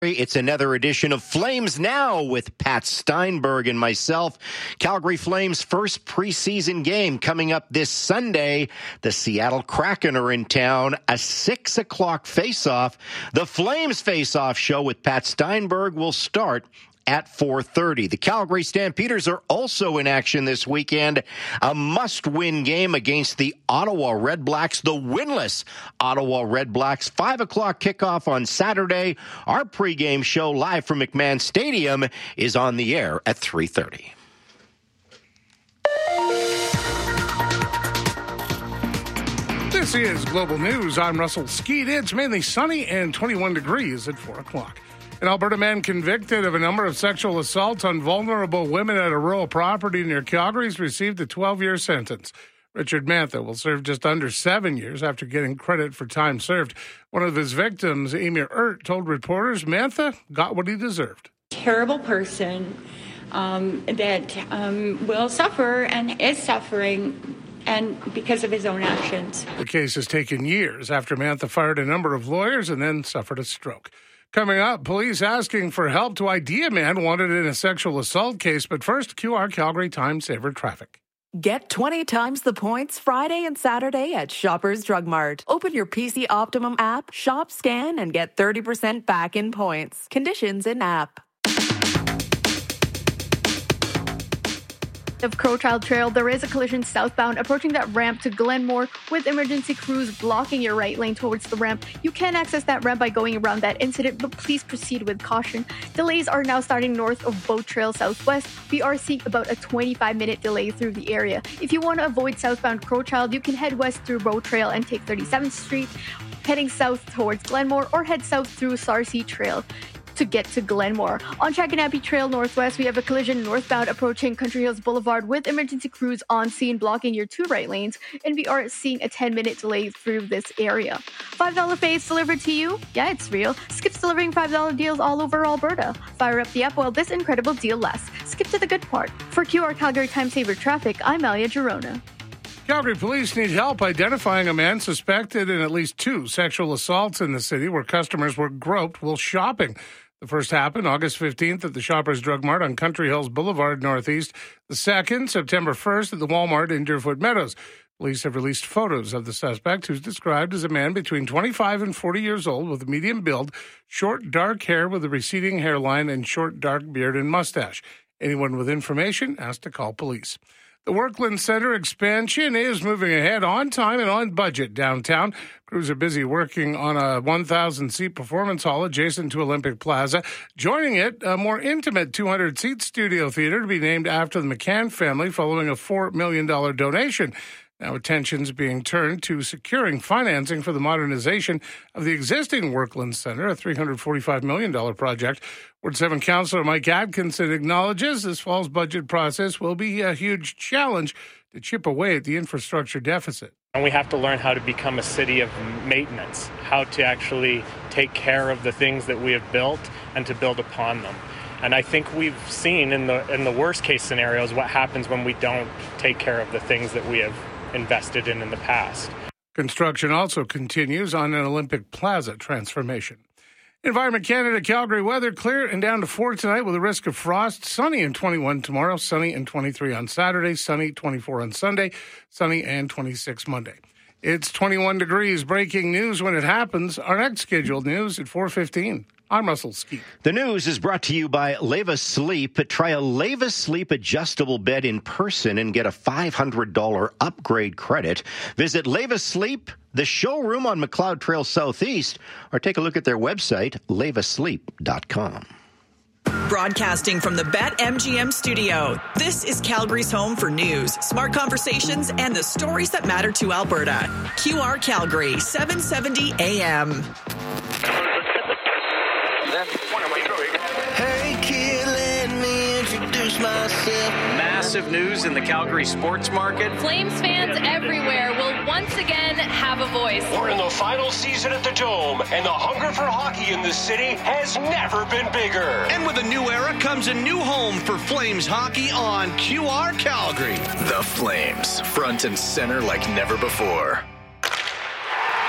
It's another edition of Flames Now with Pat Steinberg and myself. Calgary Flames' first preseason game coming up this Sunday. The Seattle Kraken are in town. A 6 o'clock face-off. The Flames face-off show with Pat Steinberg will start at 4:30. The Calgary Stampeders are also in action this weekend. A must-win game against the Ottawa Redblacks, the winless Ottawa Redblacks. 5 o'clock kickoff on Saturday. Our pregame show live from McMahon Stadium is on the air at 3:30. This is Global News. I'm Russell Skeet. It's mainly sunny and 21 degrees at 4 o'clock. An Alberta man convicted of a number of sexual assaults on vulnerable women at a rural property near Calgary has received a 12-year sentence. Richard Mantha will serve just under 7 years after getting credit for time served. One of his victims, Emir Ert, told reporters Mantha got what he deserved. Terrible person that will suffer and is suffering, and because of his own actions. The case has taken years after Mantha fired a number of lawyers and then suffered a stroke. Coming up, police asking for help to ID a man wanted in a sexual assault case. But first, QR Calgary Time Saver traffic. Get 20 times the points Friday and Saturday at Shoppers Drug Mart. Open your PC Optimum app, shop, scan, and get 30% back in points. Conditions in app. Of Crowchild Trail, there is a collision southbound approaching that ramp to Glenmore with emergency crews blocking your right lane towards the ramp. You can access that ramp by going around that incident, but please proceed with caution. Delays are now starting north of Boat Trail Southwest. We are seeing about a 25-minute delay through the area. If you want to avoid southbound Crowchild, you can head west through Boat Trail and take 37th Street, heading south towards Glenmore, or head south through Sarcee Trail to get to Glenmore. On Chaganappy Trail Northwest, we have a collision northbound approaching Country Hills Boulevard with emergency crews on scene blocking your two right lanes, and we are seeing a 10-minute delay through this area. $5 faves delivered to you? Yeah, it's real. Skip's delivering $5 deals all over Alberta. Fire up the app while this incredible deal lasts. Skip to the good part. For QR Calgary Time Saver Traffic, I'm Alia Girona. Calgary police need help identifying a man suspected in at least 2 sexual assaults in the city where customers were groped while shopping. The first happened August 15th at the Shoppers Drug Mart on Country Hills Boulevard Northeast. The second, September 1st, at the Walmart in Deerfoot Meadows. Police have released photos of the suspect, who's described as a man between 25 and 40 years old with a medium build, short, dark hair with a receding hairline, and short, dark beard and mustache. Anyone with information has to call police. The Workland Center expansion is moving ahead on time and on budget downtown. Crews are busy working on a 1,000-seat performance hall adjacent to Olympic Plaza. Joining it, a more intimate 200-seat studio theater to be named after the McCann family following a $4 million donation. Now attention's being turned to securing financing for the modernization of the existing Workland Center, a $345 million project. Ward 7 Councillor Mike Atkinson acknowledges this fall's budget process will be a huge challenge to chip away at the infrastructure deficit. And we have to learn how to become a city of maintenance, how to actually take care of the things that we have built and to build upon them. And I think we've seen in the worst case scenarios what happens when we don't take care of the things that we have invested in the past. Construction also continues on an Olympic Plaza transformation. Environment Canada Calgary weather clear and down to 4 tonight with a risk of frost. Sunny and 21 tomorrow, sunny and 23 on Saturday, sunny 24 on Sunday, sunny and 26 Monday. It's 21 degrees. Breaking news when it happens. Our next scheduled news at 4:15. I'm Russell Skeet. The news is brought to you by Leva Sleep. Try a Leva Sleep adjustable bed in person and get a $500 upgrade credit. Visit Leva Sleep, the showroom on McLeod Trail Southeast, or take a look at their website, levasleep.com. Broadcasting from the BetMGM studio, this is Calgary's home for news, smart conversations, and the stories that matter to Alberta. QR Calgary, 770 AM. Hey kid, let me introduce myself. Massive news in the Calgary sports market. Flames fans everywhere will once again have a voice. We're in the final season at the Dome, and the hunger for hockey in this city has never been bigger. And with a new era comes a new home for Flames hockey on QR Calgary. The Flames, front and center like never before.